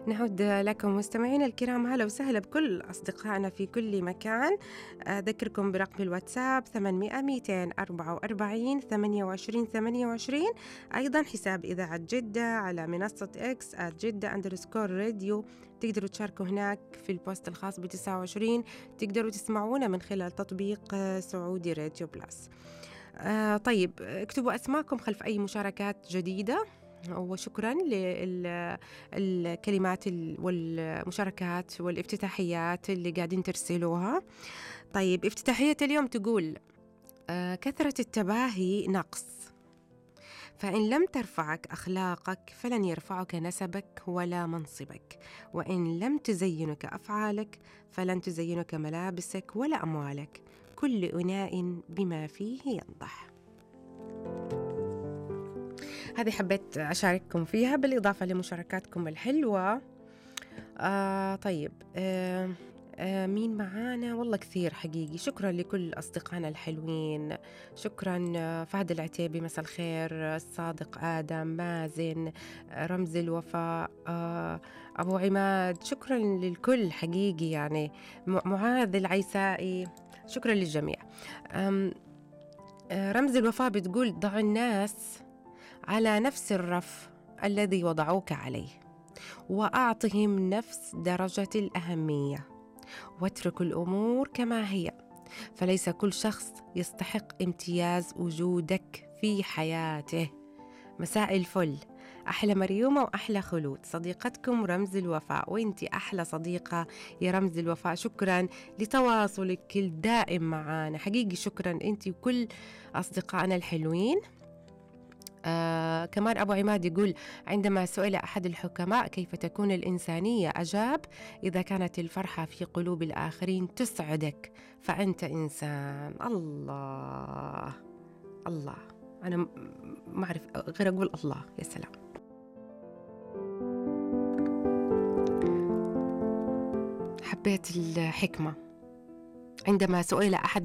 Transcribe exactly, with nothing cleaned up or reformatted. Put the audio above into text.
نعود لكم مستمعينا الكرام، هلا وسهلا بكل أصدقائنا في كل مكان. أذكركم برقم الواتساب ثمانمائة مئتين وأربعة وأربعين ثمانية وعشرين ثمانية وعشرين. أيضا حساب إذاعة جدة على منصة إكس @جدة أندرسكور راديو، تقدروا تشاركوا هناك في البوست الخاص ب تسعة وعشرين. تقدروا تسمعونا من خلال تطبيق سعودي راديو بلس. آه طيب، اكتبوا أسماءكم خلف أي مشاركات جديدة، وشكرا للكلمات والمشاركات والافتتاحيات اللي قاعدين ترسلوها. طيب، افتتاحية اليوم تقول آه كثرة التباهي نقص، فإن لم ترفعك أخلاقك فلن يرفعك نسبك ولا منصبك، وإن لم تزينك أفعالك فلن تزينك ملابسك ولا أموالك، كل إناء بما فيه ينضح. هذه حبيت أشارككم فيها بالإضافة لمشاركاتكم الحلوة. آه طيب، آه آه مين معانا؟ والله كثير حقيقي. شكرا لكل أصدقائنا الحلوين. شكرا آه فهد العتيبي، مساء الخير. آه الصادق آدم، مازن، آه رمز الوفاء، آه أبو عماد، شكرا للكل حقيقي. يعني معاذ العيسائي، شكرا للجميع. آه رمز الوفاء بتقول ضع الناس على نفس الرف الذي وضعوك عليه، وأعطهم نفس درجة الأهمية، واترك الأمور كما هي، فليس كل شخص يستحق امتياز وجودك في حياته. مساء الفل، أحلى مريومة وأحلى خلود، صديقتكم رمز الوفاء. وإنتي أحلى صديقة يا رمز الوفاء. شكرا لتواصلك الدائم معنا حقيقي. شكرا إنتي وكل أصدقائنا الحلوين. آه كمان أبو عماد يقول عندما سئل أحد الحكماء كيف تكون الإنسانية أجاب إذا كانت الفرحة في قلوب الآخرين تسعدك فأنت إنسان. الله الله، أنا ما أعرف غير أقول الله. يا سلام. حبيت الحكمة. عندما سئل أحد